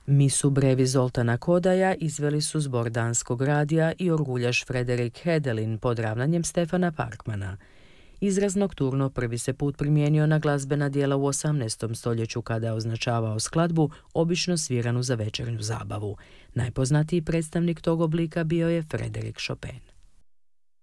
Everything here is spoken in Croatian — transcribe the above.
Misu Brevi Zoltana Kodaja izveli su zbor Danskog radija i orguljaš Frederik Hedelin pod ravnanjem Stefana Parkmana. Izraz nokturno prvi se put primijenio na glazbena djela u 18. stoljeću kada je označavao skladbu obično sviranu za večernju zabavu. Najpoznatiji predstavnik tog oblika bio je Frédéric Chopin.